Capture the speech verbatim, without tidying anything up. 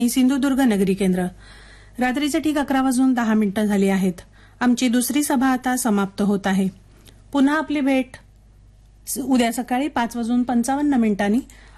सिंधुदुर्ग नगरी केंद्र. रात्रीचे ठीक अकरा वाजून दहा मिनिटं झाली आहेत. आमची दुसरी सभा आता समाप्त होत आहे. पुन्हा आपली भेट उद्या सकाळी पाच वाजून पंचावन्न मिनिटांनी